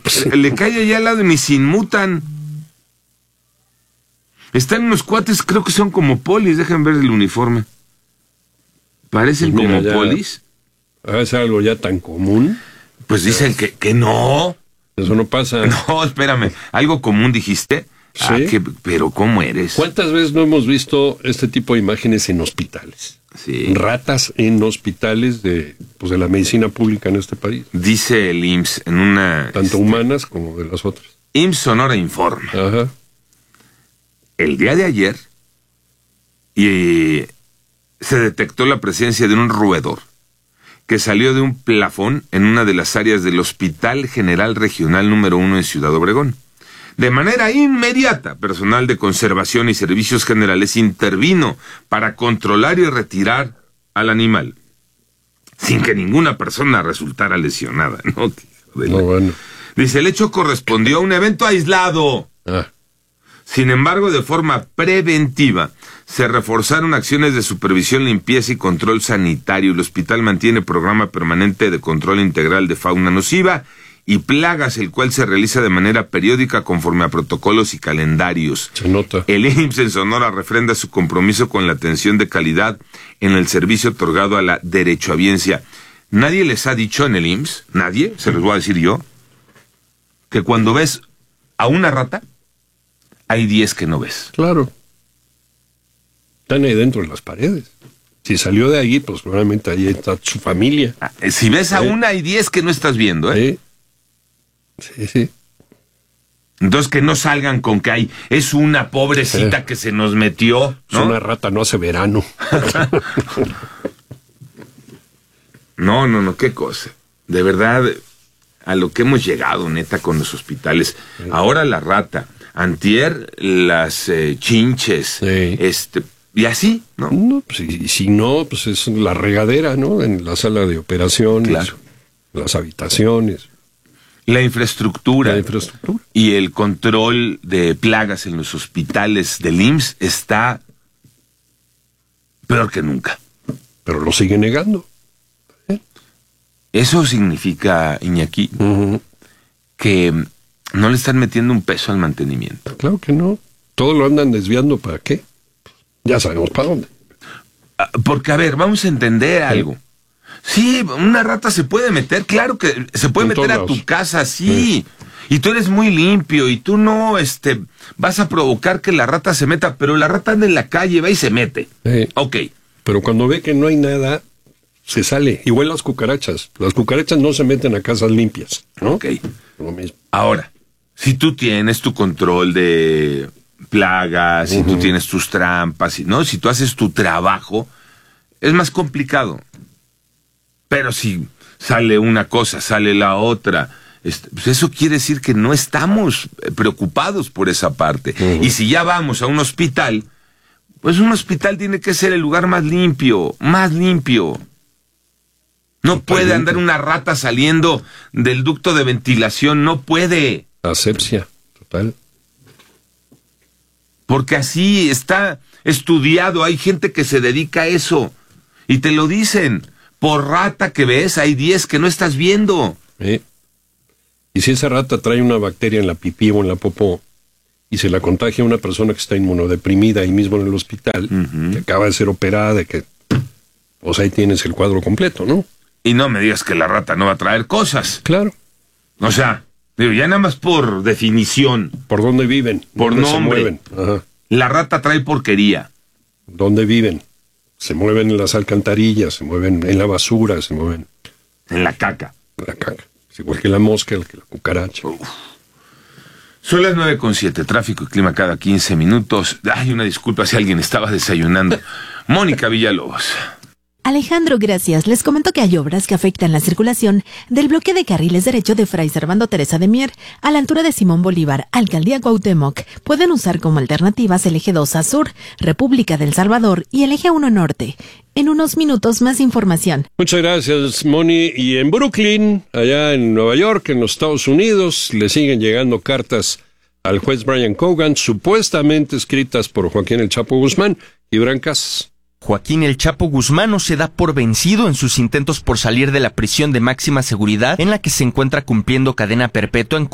Le cae allá al lado y ni se inmutan. Están unos cuates, creo que son como polis, dejen ver el uniforme. Parecen pues como polis. ¿Es algo ya tan común? Pues dicen que no. Eso no pasa. No, espérame. ¿Algo común dijiste? Sí. Pero ¿cómo eres? ¿Cuántas veces no hemos visto este tipo de imágenes en hospitales? Sí. Ratas en hospitales de la medicina pública en este país. Dice el IMSS en una... Tanto humanas como de las otras. IMSS Sonora informa. Ajá. El día de ayer se detectó la presencia de un roedor que salió de un plafón en una de las áreas del Hospital General Regional número 1 en Ciudad Obregón. De manera inmediata, personal de conservación y servicios generales intervino para controlar y retirar al animal, sin que ninguna persona resultara lesionada, ¿no? No, bueno. Dice, el hecho correspondió a un evento aislado. Sin embargo, de forma preventiva, se reforzaron acciones de supervisión, limpieza y control sanitario. El hospital mantiene programa permanente de control integral de fauna nociva y plagas, el cual se realiza de manera periódica conforme a protocolos y calendarios. Se nota. El IMSS en Sonora refrenda su compromiso con la atención de calidad en el servicio otorgado a la derechohabiencia. ¿Nadie les ha dicho en el IMSS, nadie, se los voy a decir yo, que cuando ves a una rata, hay 10 que no ves? Claro. Están ahí dentro de las paredes. Si salió de ahí, pues probablemente ahí está su familia. Si ves a una, hay 10 que no estás viendo, ¿eh? Sí. Entonces que no salgan con que es una pobrecita que se nos metió, ¿no? Es una rata, no hace verano. No, qué cosa. De verdad, a lo que hemos llegado, neta, con los hospitales. Sí. Ahora la rata, antier las chinches, sí. Y así, ¿no? No, pues, y si no, pues es la regadera, ¿no? En la sala de operaciones, claro. Las habitaciones. La infraestructura. La infraestructura. Y el control de plagas en los hospitales del IMSS está peor que nunca. Pero lo sigue negando. Eso significa, Iñaki, que no le están metiendo un peso al mantenimiento. Claro que no. Todo lo andan desviando, ¿para qué? Ya sabemos para dónde. Porque, a ver, vamos a entender algo. Sí, una rata se puede meter, claro que se puede meter a tu casa, sí. Y tú eres muy limpio y tú no vas a provocar que la rata se meta, pero la rata anda en la calle, va y se mete. Ok. Pero cuando ve que no hay nada, se sale. Igual las cucarachas. Las cucarachas no se meten a casas limpias, ¿no? Ok. Lo mismo. Ahora, si tú tienes tu control de plagas, si tú tienes tus trampas, ¿no? Si tú haces tu trabajo, es más complicado. Pero si sale una cosa, sale la otra, pues eso quiere decir que no estamos preocupados por esa parte. Y si ya vamos a un hospital, pues un hospital tiene que ser el lugar más limpio, más limpio. No puede andar una rata saliendo del ducto de ventilación, no puede. Asepsia, total. Porque así está estudiado, hay gente que se dedica a eso. Y te lo dicen, por rata que ves, hay 10 que no estás viendo. Y si esa rata trae una bacteria en la pipí o en la popó, y se la contagia a una persona que está inmunodeprimida ahí mismo en el hospital, que acaba de ser operada, pues ahí tienes el cuadro completo, ¿no? Y no me digas que la rata no va a traer cosas. Claro. O sea, ya nada más por definición. ¿Por dónde viven? Por ¿Dónde nombre. se mueven? Ajá. La rata trae porquería. ¿Dónde viven? Se mueven en las alcantarillas, se mueven en la basura, se mueven en la caca. En la caca. Es igual que la mosca, que la cucaracha. Son las 9:07, tráfico y clima cada 15 minutos. Ay, una disculpa si alguien estaba desayunando. Mónica Villalobos. Alejandro, gracias. Les comento que hay obras que afectan la circulación del bloque de carriles derecho de Fray Servando Teresa de Mier a la altura de Simón Bolívar, Alcaldía Cuauhtémoc. Pueden usar como alternativas el eje 2A Sur, República del Salvador y el eje 1 Norte. En unos minutos más información. Muchas gracias, Moni. Y en Brooklyn, allá en Nueva York, en los Estados Unidos, le siguen llegando cartas al juez Brian Cogan, supuestamente escritas por Joaquín El Chapo Guzmán y Bran Casas. Joaquín El Chapo Guzmán no se da por vencido en sus intentos por salir de la prisión de máxima seguridad en la que se encuentra cumpliendo cadena perpetua en